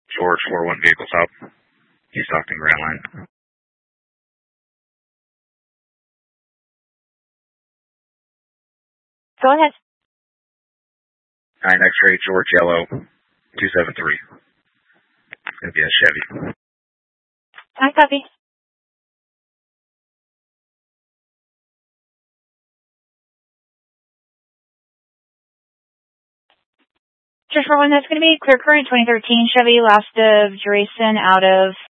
George 41 vehicle stop. East Stockton Grand Line. Go ahead. 9 X-ray George Yellow 273. It's going to be a Chevy. I copy. George 41, that's going to be clear current 2013 Chevy, last of duration out of